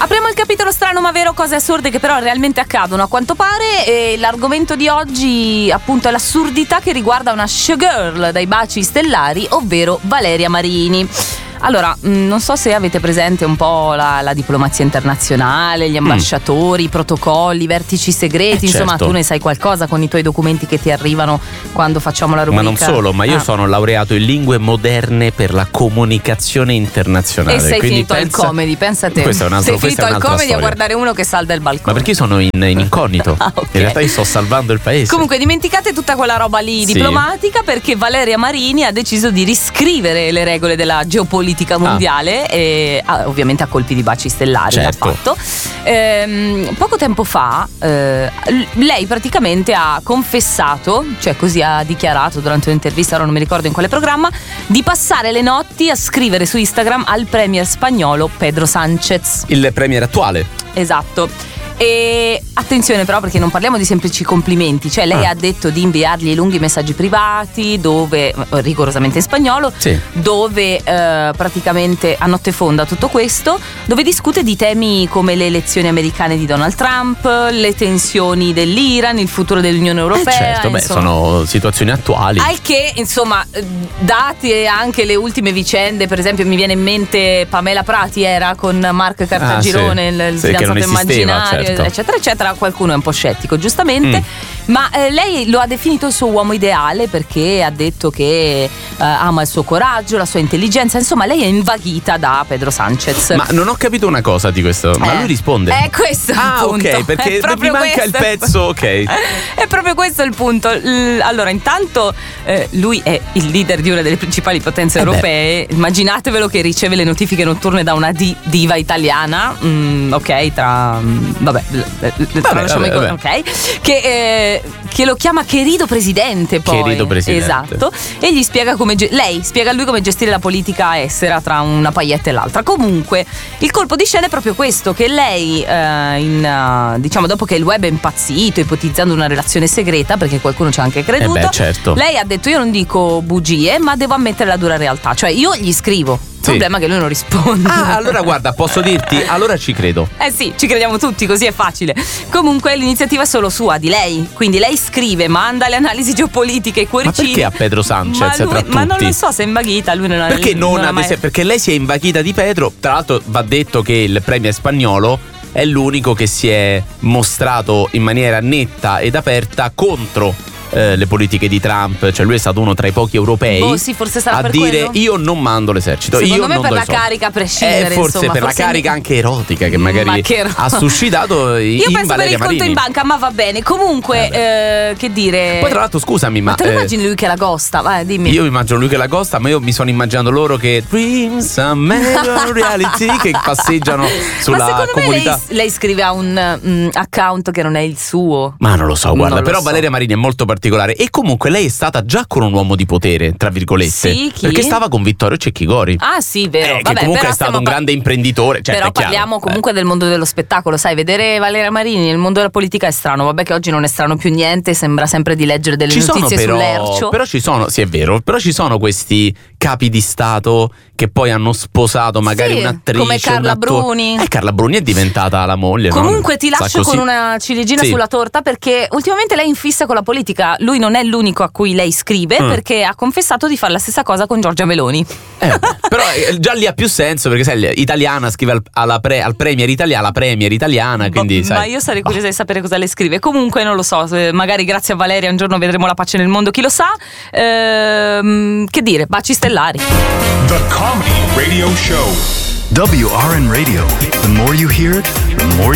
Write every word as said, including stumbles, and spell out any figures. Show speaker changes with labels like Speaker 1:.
Speaker 1: Apriamo il capitolo strano ma vero, cose assurde che però realmente accadono a quanto pare, e l'argomento di oggi appunto è l'assurdità che riguarda una showgirl dai baci stellari, ovvero Valeria Marini. Allora, mh, non so se avete presente un po' la, la diplomazia internazionale, gli ambasciatori, mm. i protocolli, i vertici segreti,
Speaker 2: eh,
Speaker 1: insomma
Speaker 2: certo.
Speaker 1: tu ne sai qualcosa con i tuoi documenti che ti arrivano quando facciamo la rubrica.
Speaker 2: Ma non solo, ma io
Speaker 1: ah.
Speaker 2: sono laureato in lingue moderne per la comunicazione internazionale.
Speaker 1: E sei
Speaker 2: Quindi
Speaker 1: finito
Speaker 2: pensa...
Speaker 1: al comedy, pensa te.
Speaker 2: Questo è un altro,
Speaker 1: sei finito al comedy
Speaker 2: storia.
Speaker 1: a guardare uno che salda il balcone.
Speaker 2: Ma perché io sono in, in incognito?
Speaker 1: ah, okay.
Speaker 2: In realtà io sto salvando il paese.
Speaker 1: Comunque dimenticate tutta quella roba lì
Speaker 2: sì.
Speaker 1: diplomatica, perché Valeria Marini ha deciso di riscrivere le regole della geopolitica mondiale. Ah. E, ah, ovviamente a colpi di baci stellari,
Speaker 2: certo.
Speaker 1: l'ha fatto. Ehm, poco tempo fa eh, lei praticamente ha confessato, cioè così ha dichiarato durante un'intervista, ora non mi ricordo in quale programma, di passare le notti a scrivere su Instagram al premier spagnolo Pedro Sánchez.
Speaker 2: Il premier attuale.
Speaker 1: Esatto. E attenzione però, perché non parliamo di semplici complimenti, cioè lei ah. ha detto di inviargli lunghi messaggi privati dove, rigorosamente in spagnolo,
Speaker 2: sì.
Speaker 1: dove eh, praticamente a notte fonda tutto questo, dove discute di temi come le elezioni americane di Donald Trump, le tensioni dell'Iran, il futuro dell'Unione Europea.
Speaker 2: Eh certo, beh, sono situazioni attuali.
Speaker 1: Al che, insomma, date anche le ultime vicende, per esempio mi viene in mente Pamela Prati era con Mark Cartagirone,
Speaker 2: ah, sì.
Speaker 1: il
Speaker 2: sì,
Speaker 1: fidanzato immaginario,
Speaker 2: certo.
Speaker 1: eccetera eccetera. Qualcuno è un po' scettico, giustamente,
Speaker 2: mm.
Speaker 1: ma eh, lei lo ha definito il suo uomo ideale, perché ha detto che eh, ama il suo coraggio, la sua intelligenza, insomma lei è invaghita da Pedro Sánchez.
Speaker 2: Ma non ho capito una cosa di questo, ma
Speaker 1: eh,
Speaker 2: lui risponde.
Speaker 1: È questo
Speaker 2: ah,
Speaker 1: il punto.
Speaker 2: ok, perché mi manca il pezzo, ok.
Speaker 1: È proprio questo il punto. Allora, intanto eh, lui è il leader di una delle principali potenze
Speaker 2: eh
Speaker 1: europee.
Speaker 2: Beh.
Speaker 1: Immaginatevelo che riceve le notifiche notturne da una di- diva italiana, mm, ok, tra vabbè,
Speaker 2: vabbè,
Speaker 1: tra lasciamo
Speaker 2: vabbè,
Speaker 1: i co- ok, che, eh, che lo chiama querido presidente, poi.
Speaker 2: Querido presidente.
Speaker 1: Esatto. E gli spiega come ge- lei spiega a lui come gestire la politica estera tra una paglietta e l'altra. Comunque, il colpo di scena è proprio questo, che lei eh, in, uh, diciamo dopo che il web è impazzito ipotizzando una relazione segreta, perché qualcuno ci ha anche creduto,
Speaker 2: eh beh, certo.
Speaker 1: lei ha detto: io non dico bugie, ma devo ammettere la dura realtà, cioè io gli scrivo. Il
Speaker 2: sì.
Speaker 1: problema è che lui non risponde.
Speaker 2: Ah, allora guarda, posso dirti, allora ci credo.
Speaker 1: Eh sì, ci crediamo tutti, così è facile. Comunque l'iniziativa è solo sua, di lei. Quindi lei scrive, manda le analisi geopolitiche e cuoricini.
Speaker 2: Ma perché a Pedro Sánchez
Speaker 1: ma, lui,
Speaker 2: tra tutti?
Speaker 1: ma non lo so se è invaghita, lui non ha.
Speaker 2: Perché non,
Speaker 1: non
Speaker 2: ha
Speaker 1: ha mai...
Speaker 2: des- perché lei si è invaghita di Pedro. Tra l'altro va detto che il premier spagnolo è l'unico che si è mostrato in maniera netta ed aperta contro Eh, le politiche di Trump, cioè lui è stato uno tra i pochi europei
Speaker 1: boh, sì, forse sarà
Speaker 2: a
Speaker 1: per
Speaker 2: dire
Speaker 1: quello.
Speaker 2: io non mando l'esercito.
Speaker 1: Secondo
Speaker 2: io
Speaker 1: me
Speaker 2: non
Speaker 1: per
Speaker 2: do
Speaker 1: la
Speaker 2: i soldi.
Speaker 1: carica a prescindere,
Speaker 2: eh, forse
Speaker 1: insomma,
Speaker 2: per
Speaker 1: forse
Speaker 2: la carica
Speaker 1: mi...
Speaker 2: anche erotica che magari
Speaker 1: che
Speaker 2: ha suscitato in
Speaker 1: io penso
Speaker 2: Valeria
Speaker 1: per il conto
Speaker 2: Marini.
Speaker 1: in banca, ma va bene. Comunque eh, che dire.
Speaker 2: Poi tra l'altro scusami, ma,
Speaker 1: ma te lo
Speaker 2: eh,
Speaker 1: immagini lui che la costa? Vai, dimmi.
Speaker 2: Io mi immagino lui che la costa, ma io mi sono immaginando loro che Dreams are made of reality che passeggiano sulla
Speaker 1: ma secondo
Speaker 2: comunità.
Speaker 1: me lei, lei scrive a un um, account che non è il suo.
Speaker 2: Ma non lo so, guarda,
Speaker 1: Non lo
Speaker 2: però
Speaker 1: so.
Speaker 2: Valeria Marini è molto particolare. E comunque lei è stata già con un uomo di potere, tra virgolette.
Speaker 1: Sì, chi?
Speaker 2: Perché stava con Vittorio Cecchigori.
Speaker 1: Ah sì, vero.
Speaker 2: Eh,
Speaker 1: Vabbè,
Speaker 2: che comunque
Speaker 1: però
Speaker 2: è stato
Speaker 1: stiamo
Speaker 2: un
Speaker 1: pa-
Speaker 2: grande imprenditore. Cioè,
Speaker 1: però
Speaker 2: è chiaro.
Speaker 1: parliamo comunque
Speaker 2: eh.
Speaker 1: del mondo dello spettacolo, sai, vedere Valeria Marini nel mondo della politica è strano. Vabbè che oggi non è strano più niente, sembra sempre di leggere delle
Speaker 2: Ci
Speaker 1: notizie
Speaker 2: sono però,
Speaker 1: sull'Ercio.
Speaker 2: però ci sono, sì è vero, però ci sono questi capi di Stato che poi hanno sposato magari
Speaker 1: Sì,
Speaker 2: un'attrice,
Speaker 1: come Carla
Speaker 2: un attore.
Speaker 1: Bruni.
Speaker 2: Eh, Carla Bruni è diventata la moglie.
Speaker 1: Comunque
Speaker 2: no?
Speaker 1: ti lascio
Speaker 2: Sa così.
Speaker 1: con una ciliegina
Speaker 2: Sì.
Speaker 1: sulla torta, perché ultimamente lei è in fissa con la politica. Lui non è l'unico a cui lei scrive,
Speaker 2: Mm.
Speaker 1: perché ha confessato di fare la stessa cosa con Giorgia Meloni.
Speaker 2: Eh, vabbè. Però eh, già lì ha più senso, perché sai, italiana scrive al, alla pre, al premier italiana, alla premier italiana, quindi
Speaker 1: Ma-
Speaker 2: sai.
Speaker 1: Ma io sarei curiosa di sapere cosa le scrive. Comunque non lo so, se magari grazie a Valeria un giorno vedremo la pace nel mondo, chi lo sa. Ehm, che dire, baci stellari.
Speaker 3: The Comedy Radio Show.
Speaker 4: W R N Radio. The more you hear it, the more